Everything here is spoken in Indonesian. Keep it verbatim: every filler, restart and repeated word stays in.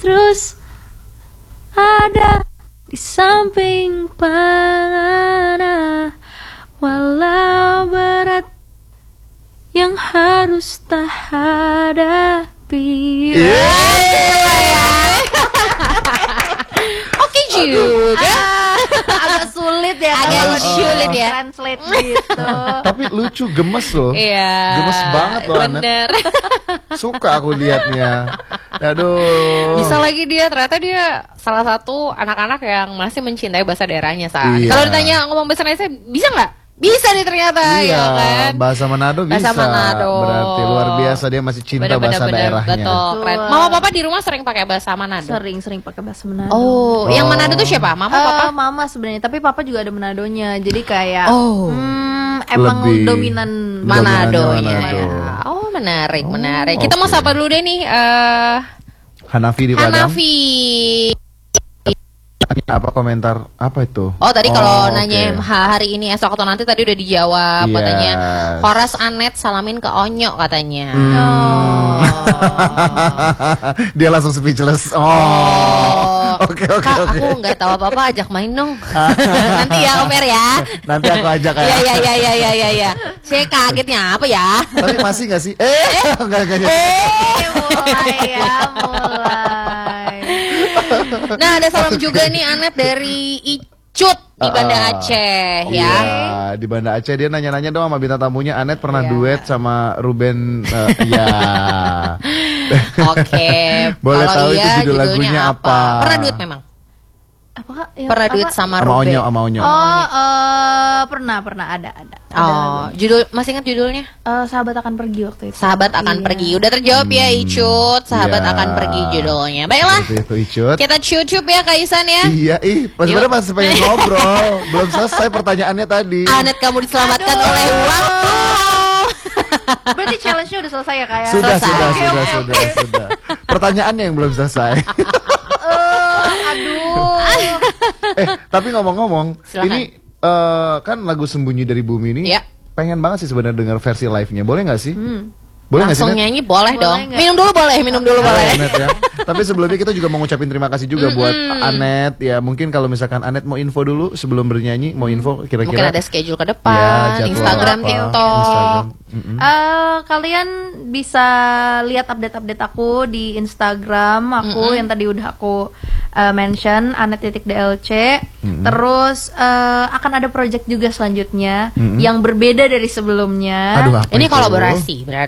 terus ada di samping panah, walau berat yang harus tak hadapi. Oke juga. Agak sulit ya, Agak kalau sulit ya. translate gitu. Tapi lucu, gemes loh. Iya. Gemes banget loh, Anet. Bener. Suka aku liatnya. Aduh. Bisa lagi dia, ternyata dia salah satu anak-anak yang masih mencintai bahasa daerahnya saat. Iya. Kalau ditanya ngomong bahasa Indonesia bisa nggak? Bisa nih ternyata, Iya, ya kan? bahasa Manado bisa. Bahasa Manado. Berarti luar biasa, dia masih cinta Bener, bener, bahasa bener. daerahnya. Betul, keren. Mama papa di rumah sering pakai bahasa Manado. Sering-sering pakai bahasa Manado. Oh, yang Oh. Manado tuh siapa? Mama, Eh, papa? mama sebenarnya, tapi papa juga ada Manadonya. Jadi kayak Oh. hmm, emang Lebih dominan Manadonya. Manado. Ya. Oh, menarik, menarik. Kita mau sapa dulu deh nih, eh Hanafi di Padang. Hanafi. Apa komentar? Apa itu? Oh, tadi kalau oke. nanya ha- hari ini, esok atau nanti tadi udah dijawab Yes. katanya. Horas Anet salamin ke Onyo katanya. Hmm. Oh. Dia langsung speechless. Oh. Oh. Oke oke Kak, oke. aku nggak tahu apa-apa, ajak main dong. Nanti ya, Omer ya. Nanti aku ajak ya. Iya, iya, iya, iya, iya, iya, iya. Saya kagetnya apa ya? Tapi masih gak sih? Eh, enggak enggak. Eh, mulai ya, mulai. Nah, ada salam juga nih Anet dari Icut di Banda Ah, Aceh ya. Iya, di Banda Aceh dia nanya-nanya dong sama bintang tamunya. Anet pernah Iya. duet sama Ruben. eh, Iya. Oke. Boleh Kalau tahu itu iya, judul judulnya lagunya apa? Pernah duet memang? Apakah? Ya, Pernah apa? duet sama Sama Ruben? Onyo, sama Onyo. Oh, eh, pernah, pernah ada, ada. Oh, judul masih ingat judulnya? Eh, sahabat akan pergi waktu itu. Sahabat akan Iya. pergi. Udah terjawab ya Icut. Sahabat iya. akan pergi judulnya. Baiklah. Itu itu Icut. Kita cucup ya Kak Isan ya. Iya, ih, pas Yuk. sebenarnya masih pengen ngobrol. Belum selesai pertanyaannya tadi. Anet kamu diselamatkan Aduh. oleh waktu. Berarti challenge-nya udah selesai ya, kayak? Sudah, Selesai. sudah, Oke, sudah, oke, sudah, sudah. Pertanyaannya yang belum selesai. aduh. eh, tapi ngomong-ngomong, Silakan. ini eh, kan lagu Sembunyi dari Bumi ini. Iya. Pengen banget sih sebenarnya dengar versi live-nya. Boleh nggak sih? Hmm. Boleh nggak sih? Langsung Net? nyanyi boleh, Boleh dong. nggak? Minum dulu boleh, minum dulu boleh. Boleh, Net, ya. Tapi sebelumnya kita juga mau ngucapin terima kasih juga buat Anet. Ya mungkin kalau misalkan Anet mau info dulu sebelum bernyanyi, mau info kira-kira. Mungkin ada schedule ke Ya, depan, jadwal Instagram, apa, TikTok. Instagram. Mm-mm. Eh, kalian bisa lihat update-update aku di Instagram aku yang tadi udah aku eh, mention anet titik d l c. Terus eh, akan ada project juga selanjutnya yang berbeda dari sebelumnya. Aduh, apa Ini itu? kolaborasi berarti.